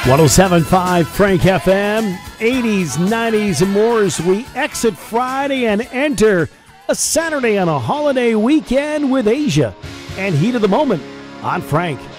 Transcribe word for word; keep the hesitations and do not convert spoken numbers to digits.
one oh seven point five Frank F M, eighties, nineties, and more as we exit Friday and enter a Saturday on a holiday weekend with Asia and Heat of the Moment on Frank.